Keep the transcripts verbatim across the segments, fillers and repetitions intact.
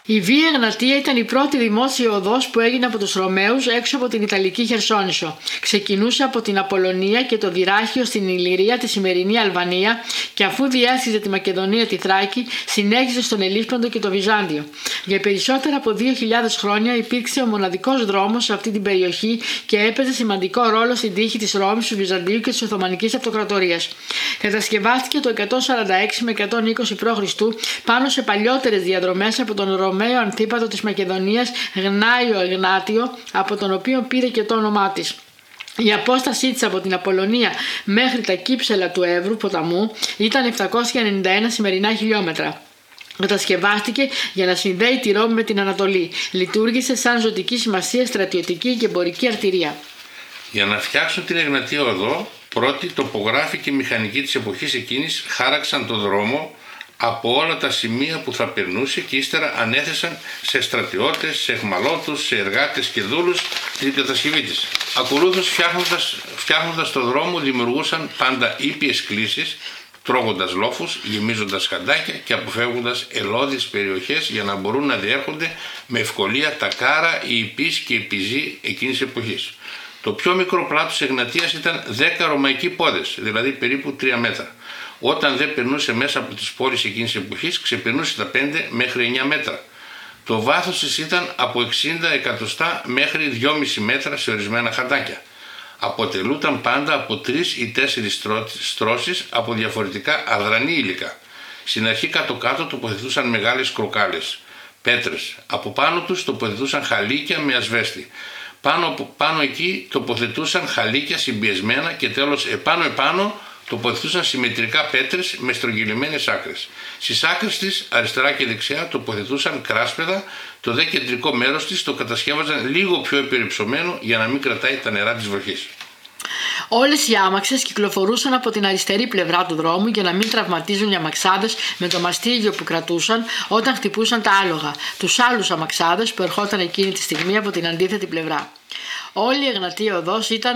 Η Βία Εγνατία ήταν η πρώτη δημόσια οδός που έγινε από τους Ρωμαίους έξω από την Ιταλική Χερσόνησο. Ξεκινούσε από την Απολωνία και το Δυράχιο στην Ηλυρία, τη σημερινή Αλβανία, και αφού διέσχιζε τη Μακεδονία, τη Θράκη, συνέχισε στον Ελλήσποντο και το Βυζάντιο. Για περισσότερα από δύο χιλιάδες χρόνια υπήρξε ο μοναδικός δρόμος σε αυτή την περιοχή και έπαιζε σημαντικό ρόλο στην τύχη της Ρώμης, του Βυζαντίου και της Οθωμανικής Αυτοκρατορίας. Κατασκευάστηκε το εκατόν σαράντα έξι με εκατόν είκοσι π.Χ. πάνω σε παλιότερες διαδρομές από τον Ρωμαίο αντίπατο της Μακεδονίας Γνάιο Εγνάτιο, από τον οποίο πήρε και το όνομά της. Η απόστασή της από την Απολωνία μέχρι τα κύψελα του Εύρου ποταμού ήταν επτακόσια ενενήντα ένα σημερινά χιλιόμετρα. Κατασκευάστηκε για να συνδέει τη Ρώμη με την Ανατολή. Λειτουργήσε σαν ζωτική σημασία στρατιωτική και εμπορική αρτηρία. Για να φτιάξουν την Εγνατία οδό, πρώτοι τοπογράφοι και μηχανικοί της εποχής εκείνης χάραξαν τον δρόμο από όλα τα σημεία που θα περνούσε και ύστερα ανέθεσαν σε στρατιώτες, σε αιχμαλώτους, σε εργάτες και δούλους την κατασκευή της. Ακολούθως, φτιάχνοντας, φτιάχνοντας το δρόμο, δημιουργούσαν πάντα ήπιες κλίσεις, τρώγοντας λόφους, γεμίζοντας χαντάκια και αποφεύγοντας ελώδιες περιοχές για να μπορούν να διέρχονται με ευκολία τα κάρα, οι υπείς και οι πιζοί εκείνης εποχής. Το πιο μικρό πλάτος Εγνατίας ήταν δέκα ρωμαϊκοί πόδες, δηλαδή περίπου τρία μέτρα. Όταν δεν περνούσε μέσα από τις πόλεις εκείνης εποχής, ξεπερνούσε τα πέντε μέχρι εννιά μέτρα. Το βάθος της ήταν από εξήντα εκατοστά μέχρι δυόμισι μέτρα σε ορισμένα χαντάκια. Αποτελούταν πάντα από τρεις ή τέσσερις στρώσεις από διαφορετικά αδρανή υλικά. Στην αρχή κάτω-κάτω τοποθετούσαν μεγάλες κροκάλες, πέτρες. Από πάνω τους τοποθετούσαν χαλίκια με ασβέστη. Πάνω, πάνω εκεί τοποθετούσαν χαλίκια συμπιεσμένα και τέλος επάνω-επάνω τοποθετούσαν συμμετρικά πέτρες με στρογγυλεμένες άκρες. Στις άκρες της, αριστερά και δεξιά, τοποθετούσαν κράσπεδα, το δε κεντρικό μέρος της το κατασκεύαζαν λίγο πιο υπερυψωμένο για να μην κρατάει τα νερά της βροχής. Όλες οι άμαξες κυκλοφορούσαν από την αριστερή πλευρά του δρόμου για να μην τραυματίζουν οι αμαξάδες με το μαστίγιο που κρατούσαν όταν χτυπούσαν τα άλογα, τους άλλους αμαξάδες που ερχόταν εκείνη τη στιγμή από την αντίθετη πλευρά. Όλη η Εγνατία οδός ήταν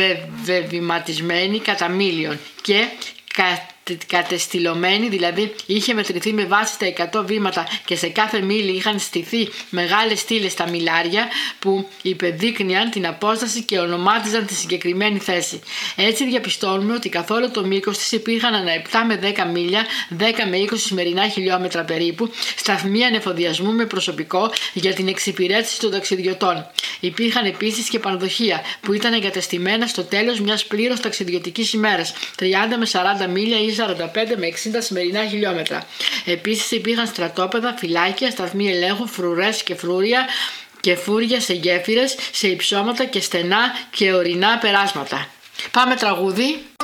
βεβηματισμένη κατά μίλιον και κα, κατεστηλωμένη, δηλαδή είχε μετρηθεί με βάση τα εκατό βήματα και σε κάθε μίλη είχαν στηθεί μεγάλες στήλες στα μιλάρια που υπεδείκνυαν την απόσταση και ονομάτιζαν τη συγκεκριμένη θέση. Έτσι διαπιστώνουμε ότι καθ' όλο το μήκος της υπήρχαν ανά επτά με δέκα μίλια, δέκα με είκοσι σημερινά χιλιόμετρα περίπου, σταθμοί ανεφοδιασμού με προσωπικό για την εξυπηρέτηση των ταξιδιωτών. Υπήρχαν επίσης και πανδοχεία που ήταν εγκατεστημένα στο τέλος μιας πλήρως ταξιδιωτικής ημέρας, τριάντα με σαράντα μίλια ή σαράντα πέντε με εξήντα σημερινά χιλιόμετρα. Επίσης υπήρχαν στρατόπεδα, φυλάκια, σταθμοί ελέγχου, φρουρές και φρούρια και φούρια σε γέφυρες, σε υψώματα και στενά και ορεινά περάσματα. Πάμε τραγούδι.